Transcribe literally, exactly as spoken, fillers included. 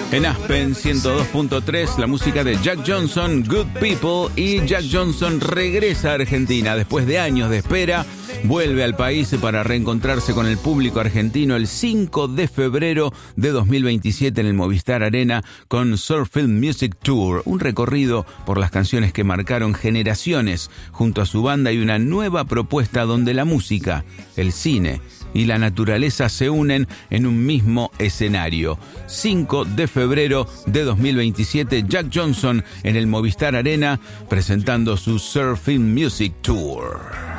En Aspen ciento dos punto tres, la música de Jack Johnson, Good People, y Jack Johnson regresa a Argentina después de años de espera. Vuelve al país para reencontrarse con el público argentino el cinco de febrero de dos mil veintisiete en el Movistar Arena con Surfing Music Tour, un recorrido por las canciones que marcaron generaciones junto a su banda y una nueva propuesta donde la música, el cine y la naturaleza se unen en un mismo escenario. cinco de febrero de dos mil veintisiete, Jack Johnson en el Movistar Arena presentando su Surfing Music Tour.